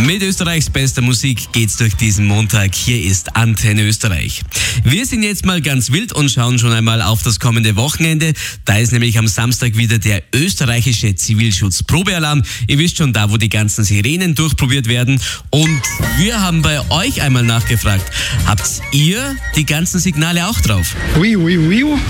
Mit Österreichs bester Musik geht's durch diesen Montag. Hier ist Antenne Österreich. Wir sind jetzt mal ganz wild und schauen schon einmal auf das kommende Wochenende. Da ist nämlich am Samstag wieder der österreichische Zivilschutz-Probealarm. Ihr wisst schon, da wo die ganzen Sirenen durchprobiert werden. Und wir haben bei euch einmal nachgefragt. Habt ihr die ganzen Signale auch drauf? Oui, oui, oui.